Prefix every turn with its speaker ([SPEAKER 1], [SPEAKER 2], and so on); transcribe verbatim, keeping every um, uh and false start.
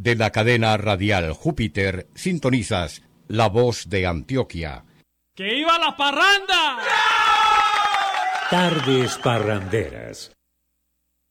[SPEAKER 1] de la cadena radial Júpiter, sintonizas La Voz de Antioquia.
[SPEAKER 2] ¡Que iba la parranda!
[SPEAKER 3] Tardes parranderas.